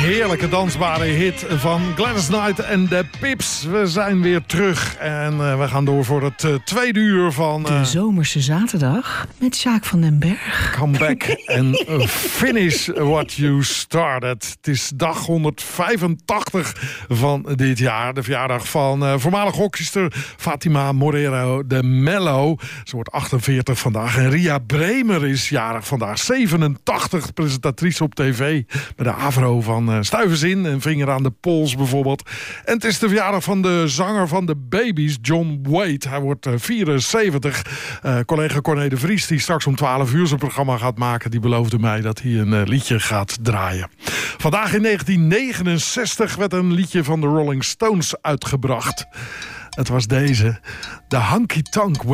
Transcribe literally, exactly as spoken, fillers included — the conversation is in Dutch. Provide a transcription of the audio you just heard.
heerlijke dansbare hit van Gladys Knight en de Pips. We zijn weer terug en uh, we gaan door voor het uh, tweede uur van... Uh, de Zomerse Zaterdag met Sjaak van den Berg. Come back and uh, finish what you started. Het is dag honderdvijfentachtig van dit jaar. De verjaardag van uh, voormalig hockeyster Fatima Morero de Mello. Ze wordt achtenveertig vandaag. En Ria Bremer is jarig vandaag. zevenentachtig, presentatrice op tv bij de AVRO van uh, Stuivers in en Vinger aan de Pols bijvoorbeeld. En het is de verjaardag van de zanger van de Babies, John Waite. Hij wordt uh, vierenzeventig. Uh, collega Corné de Vries, die straks om twaalf uur zijn programma gaat maken, die beloofde mij dat hij een uh, liedje gaat draaien. Vandaag in negentien negenenzestig werd een liedje van de Rolling Stones uitgebracht. Het was deze, de Honky Tonk